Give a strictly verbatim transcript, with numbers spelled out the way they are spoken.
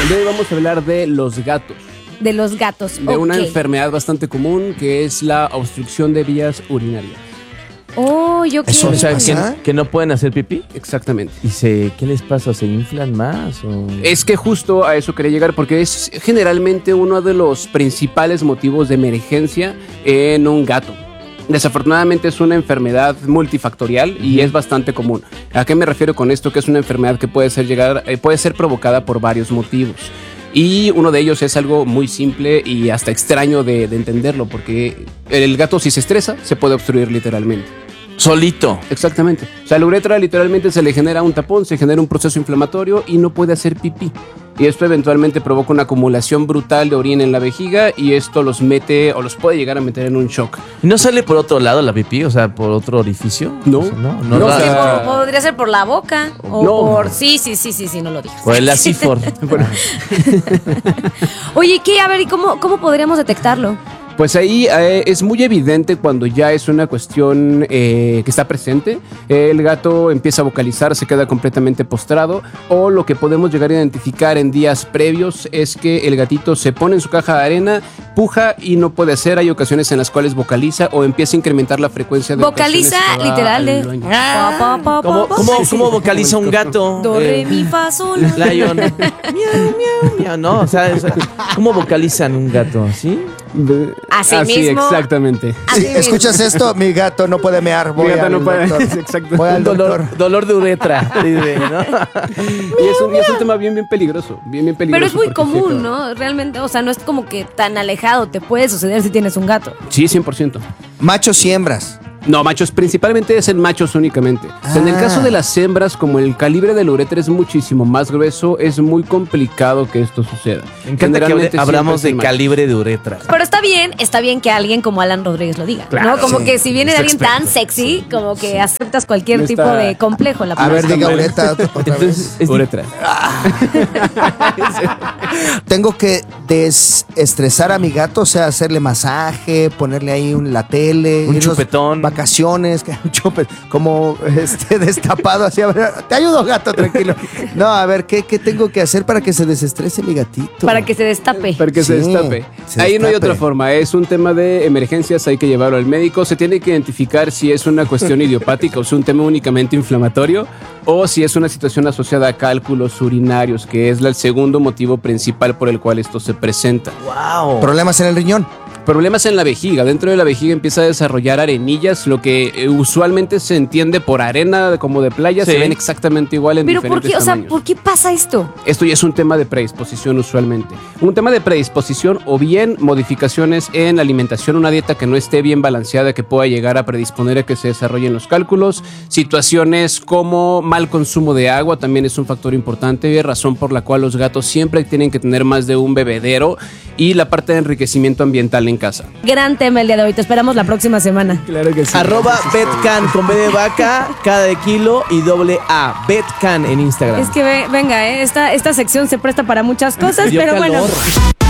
El día de hoy vamos a hablar de los gatos. De los gatos, De okay. una enfermedad bastante común que es la obstrucción de vías urinarias. Oh, yo Eso, quiero. o sea, que, que no pueden hacer pipí. Exactamente. ¿Y se, qué les pasa? ¿Se inflan más? O... Es que justo a eso quería llegar porque es generalmente uno de los principales motivos de emergencia en un gato. Desafortunadamente es una enfermedad multifactorial y uh-huh. es bastante común. ¿A qué me refiero con esto? Que es una enfermedad que puede ser, llegar, eh, puede ser provocada por varios motivos. Y uno de ellos es algo muy simple y hasta extraño de, de entenderlo, porque el gato, si se estresa, se puede obstruir literalmente. Solito. Exactamente. O sea, la uretra literalmente se le genera un tapón, se genera un proceso inflamatorio y no puede hacer pipí. Y esto eventualmente provoca una acumulación brutal de orina en la vejiga y esto los mete o los puede llegar a meter en un shock. ¿No sale por otro lado la pipí? O sea, por otro orificio. No. O sea, no, no, No, la- o sea- Po- Podría ser por la boca o No. por... Sí, sí, sí, sí, sí, no lo digas. Por el acifor. Oye, ¿qué? A ver, ¿y cómo, cómo podríamos detectarlo? Pues ahí eh, es muy evidente cuando ya es una cuestión eh, que está presente. El gato empieza a vocalizar, se queda completamente postrado, o lo que podemos llegar a identificar en días previos es que el gatito se pone en su caja de arena, puja y no puede hacer. Hay ocasiones en las cuales vocaliza o empieza a incrementar la frecuencia de Vocaliza ocasiones que va literal de... al baño. Pa, pa, pa, ¿Cómo, pa, cómo, pa. cómo vocaliza un gato? Do, re, Eh, mi, fa, sol. Lion. Miau, miau, miau. No, o sea, es- ¿cómo vocalizan un gato? ¿Sí? Así Así, mismo. exactamente. Así Sí, mismo. ¿escuchas esto? Mi gato no puede mear. Voy Mi gato al no puede- doctor. Exacto. Voy al doctor. Dolor, dolor de uretra. Dice, ¿no? Y es, un, y es un tema bien, bien peligroso. Bien, bien peligroso. Pero es muy porque sí, común, claro. ¿no? Realmente, o sea, no es como que tan alejado. Te puede suceder si tienes un gato. Sí, cien por ciento. Machos y hembras. No, machos, principalmente es en machos únicamente. O sea, en el Ah. caso de las hembras, como el calibre de la uretra es muchísimo más grueso, es muy complicado que esto suceda. Me encanta que Generalmente hable- hablamos siempre es de en machos. calibre de uretra. Pero está bien, está bien que alguien como Alan Rodríguez lo diga, Claro, ¿no? Como sí. que si viene de Es alguien tan experto. sexy, como que aceptas cualquier No tipo está- de complejo en la A ver, población. diga ureta otra otra Entonces, vez. es Uretra. Tengo que desestresar a mi gato, o sea, hacerle masaje, ponerle ahí un, la tele. Un irnos chupetón. Vacaciones, que un chupet, como este destapado así. A ver, te ayudo, gato, tranquilo. No, a ver, ¿qué, qué tengo que hacer para que se desestrese mi gatito? Para que se destape. Para que se Sí, destape. se Ahí no hay destape. otra forma. Es un tema de emergencias, hay que llevarlo al médico. Se tiene que identificar si es una cuestión idiopática o si es un tema únicamente inflamatorio o si es una situación asociada a cálculos urinarios, que es la- el segundo motivo principal por el cual esto se presenta. ¡Wow! Problemas en el riñón. Problemas en la vejiga. Dentro de la vejiga empieza a desarrollar arenillas, lo que eh, usualmente se entiende por arena como de playa, Sí. se ven exactamente igual en Pero ¿por diferentes qué? O sea, tamaños. ¿por qué pasa esto? Esto ya es un tema de predisposición usualmente. Un tema de predisposición o bien modificaciones en la alimentación, una dieta que no esté bien balanceada que pueda llegar a predisponer a que se desarrollen los cálculos. Situaciones como mal consumo de agua también es un factor importante, razón por la cual los gatos siempre tienen que tener más de un bebedero, y la parte de enriquecimiento ambiental en casa. Gran tema el día de hoy. Te esperamos la próxima semana. Claro que sí. Arroba Betcan con B de vaca, K de kilo y doble A. Betcan en Instagram. Es que ve- venga, ¿eh? esta, esta sección se presta para muchas cosas, Dio pero bueno. calor.